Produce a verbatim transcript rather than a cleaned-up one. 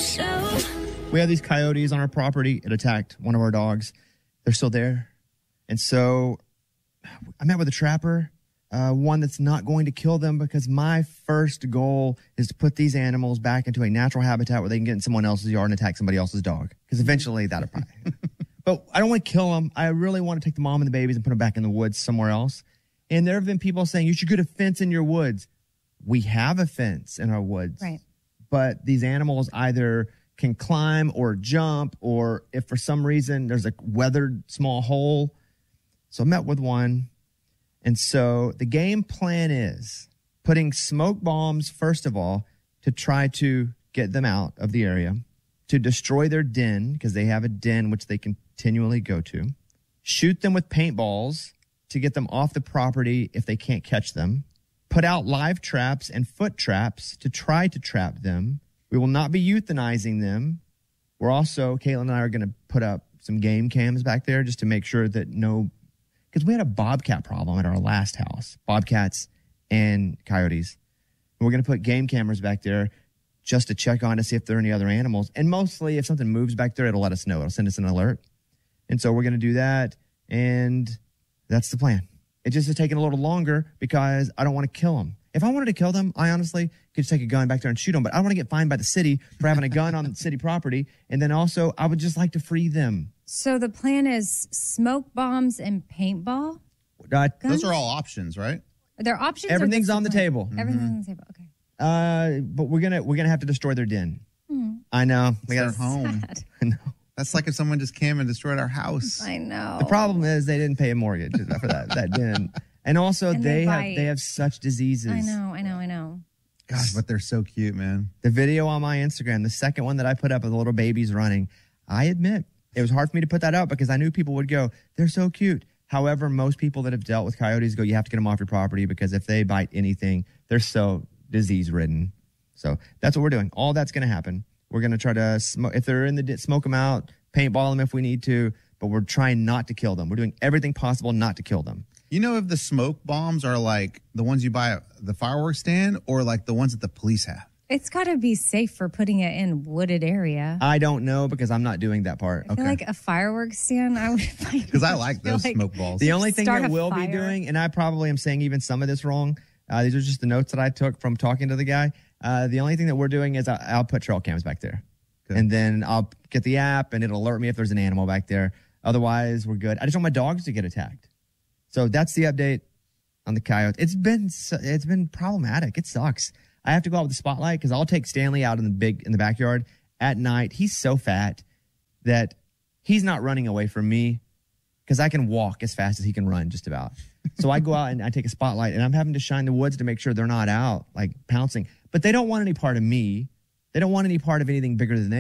So we have these coyotes on our property. It attacked one of our dogs. They're still there. And so I met with a trapper, uh, one that's not going to kill them, because my first goal is to put these animals back into a natural habitat where they can get in someone else's yard and attack somebody else's dog. Because eventually that'll probably. But I don't want to kill them. I really want to take the mom and the babies and put them back in the woods somewhere else. And there have been people saying, you should get a fence in your woods. We have a fence in our woods. Right. But these animals either can climb or jump, or if for some reason there's a weathered small hole. So I met with one. And so the game plan is putting smoke bombs, first of all, to try to get them out of the area, to destroy their den, because they have a den which they continually go to, shoot them with paintballs to get them off the property if they can't catch them, put out live traps and foot traps to try to trap them. We will not be euthanizing them. We're also, Caitlin and I are going to put up some game cams back there just to make sure that no, because we had a bobcat problem at our last house, bobcats and coyotes. And we're going to put game cameras back there just to check on to see if there are any other animals. And mostly if something moves back there, it'll let us know. It'll send us an alert. And so we're going to do that. And that's the plan. It just is taking a little longer because I don't want to kill them. If I wanted to kill them, I honestly could just take a gun back there and shoot them. But I don't want to get fined by the city for having a gun on city property. And then also, I would just like to free them. So the plan is smoke bombs and paintball? Uh, Those are all options, right? Are there options? Everything's on the table. Everything's on the table. Okay. Uh, but we're gonna we're gonna have to destroy their den. Mm. I know. We got home. I know. That's like if someone just came and destroyed our house. I know. The problem is they didn't pay a mortgage for that that den, and also And they, they have bite. they have such diseases. I know. I know. I know. Gosh, but they're so cute, man. The video on my Instagram, the second one that I put up of the little babies running, I admit it was hard for me to put that out because I knew people would go, they're so cute. However, most people that have dealt with coyotes go, you have to get them off your property because if they bite anything, they're so disease ridden. So that's what we're doing. All that's going to happen. We're going to try to smoke, if they're in the, smoke them out, paintball them if we need to, but we're trying not to kill them. We're doing everything possible not to kill them. You know if the smoke bombs are like the ones you buy at the fireworks stand or like the ones that the police have? It's got to be safe for putting it in wooded area. I don't know because I'm not doing that part. I feel like a fireworks stand, I would find. Because I like those like smoke balls. The only thing Start that a we'll be fire. doing, and I probably am saying even some of this wrong, uh, these are just the notes that I took from talking to the guy. Uh, the only thing that we're doing is I, I'll put trail cams back there. Good. And then I'll get the app and it'll alert me if there's an animal back there. Otherwise, we're good. I just want my dogs to get attacked. So that's the update on the coyotes. It's been so- it's been problematic. It sucks. I have to go out with the spotlight because I'll take Stanley out in the big in the backyard at night. He's so fat that he's not running away from me because I can walk as fast as he can run just about. So I go out and I take a spotlight and I'm having to shine the woods to make sure they're not out, like pouncing. But they don't want any part of me. They don't want any part of anything bigger than they.